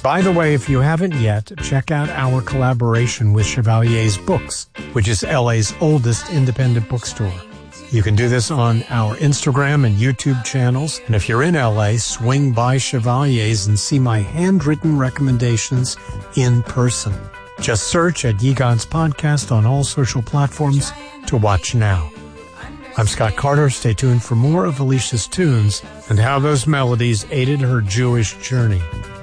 By the way, if you haven't yet, check out our collaboration with Chevalier's Books, which is LA's oldest independent bookstore. You can do this on our Instagram and YouTube channels. And if you're in LA, swing by Chevalier's and see my handwritten recommendations in person. Just search at Ye Gods Podcast on all social platforms to watch now. I'm Scott Carter. Stay tuned for more of Alicia's tunes and how those melodies aided her Jewish journey.